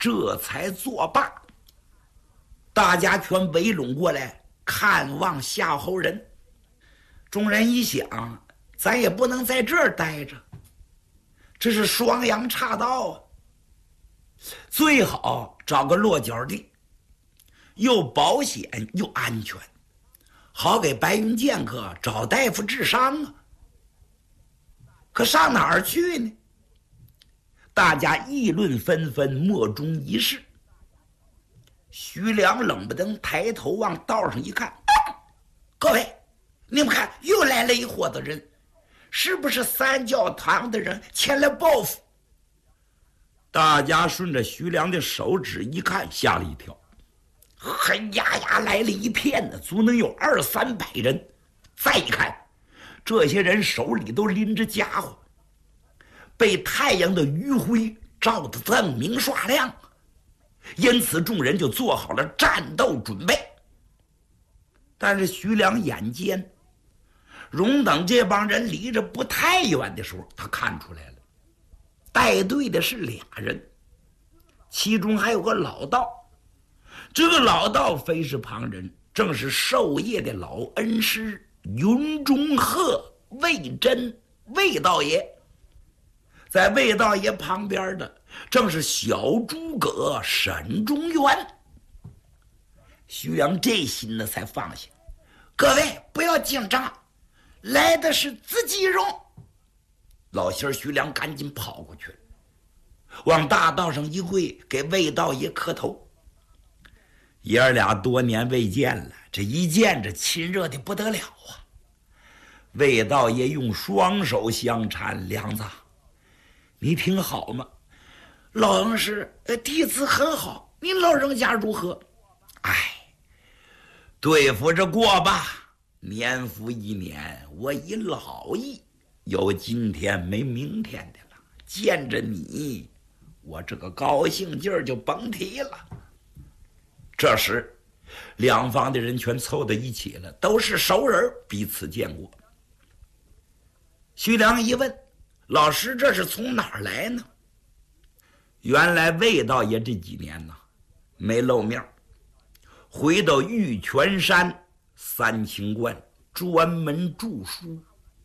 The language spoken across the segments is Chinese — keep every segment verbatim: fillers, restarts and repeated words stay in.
这才作罢。大家全围拢过来看望夏侯仁。众人一想，咱也不能在这儿待着，这是双阳岔道啊，最好找个落脚地，又保险又安全，好给白云剑客找大夫治伤啊。可上哪儿去呢？大家议论纷纷，莫衷一是。徐良冷不登抬头往道上一看，各位，你们看，又来了一伙子人，是不是三教堂的人前来报复？大家顺着徐良的手指一看，吓了一跳，黑压压来了一片呢，足能有二三百人。再一看，这些人手里都拎着家伙，被太阳的余晖照得锃明刷亮，因此众人就做好了战斗准备。但是徐良眼尖，容等这帮人离着不太远的时候，他看出来了，带队的是俩人，其中还有个老道。这个老道非是旁人，正是授业的老恩师云中鹤魏真魏道爷。在魏道爷旁边的正是小诸葛沈中原。徐良这心呢才放下，各位不要紧张，来的是自己人。老仙徐良赶紧跑过去了，往大道上一跪，给魏道爷磕头。爷儿俩多年未见了，这一见这亲热的不得了啊！魏道爷用双手相搀，梁子，你挺好吗？老恩师，呃，弟子很好，您老人家如何？哎，对付着过吧，年复一年，我已老矣，有今天没明天的了。见着你，我这个高兴劲儿就甭提了。这时两方的人全凑到一起了，都是熟人，彼此见过。徐良一问，老师这是从哪儿来呢？原来魏道爷这几年呢没露面，回到玉泉山三清观专门著书，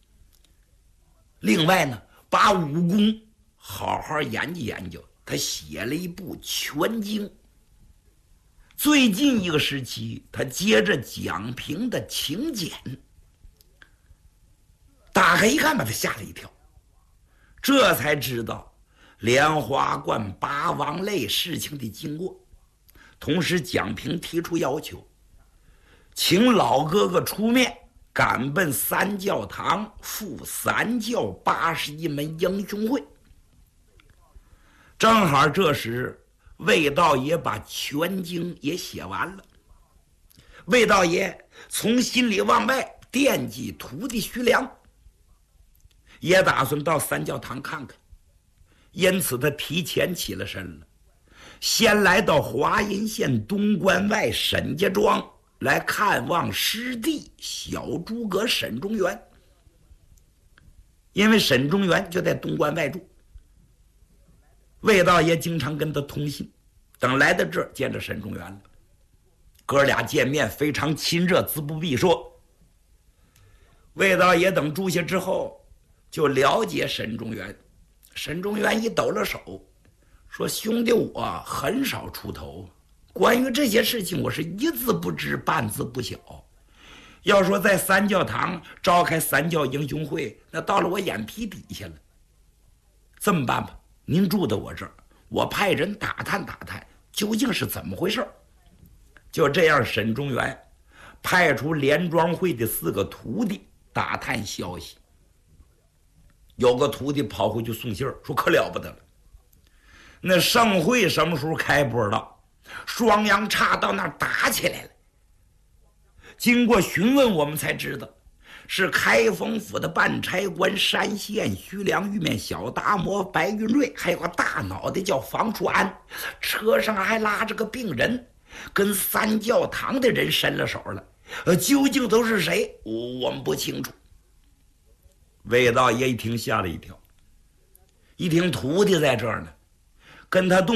另外呢把武功好好研究研究，他写了一部全经。最近一个时期，他接着蒋平的请柬，打开一看，把他吓了一跳，这才知道莲花观八王泪事情的经过。同时蒋平提出要求，请老哥哥出面赶奔三教堂，赴三教八十一门英雄会。正好这时魏道爷把全经也写完了，魏道爷从心里往外惦记徒弟徐良，也打算到三教堂看看，因此他提前起了身了，先来到华阴县东关外沈家庄来看望师弟小诸葛沈中原，因为沈中原就在东关外住，魏道爷经常跟他通信，等来到这儿见着沈中原了，哥俩见面非常亲热，自不必说。魏道爷等住下之后就了解沈中原，沈中原一抖了手，说兄弟我很少出头，关于这些事情我是一字不知半字不晓，要说在三教堂召开三教英雄会，那到了我眼皮底下了。这么办吧，您住在我这儿，我派人打探打探究竟是怎么回事。就这样，沈中原派出连庄会的四个徒弟打探消息。有个徒弟跑回去送信儿，说可了不得了，那盛会什么时候开不知道，双阳岔道那儿打起来了。经过询问，我们才知道是开封府的办差官山县徐良、玉面小达摩白云瑞，还有个大脑袋叫房楚安，车上还拉着个病人，跟三教堂的人伸了手了。呃，究竟都是谁，我们不清楚。魏道爷一听吓了一跳，一听徒弟在这儿呢，跟他动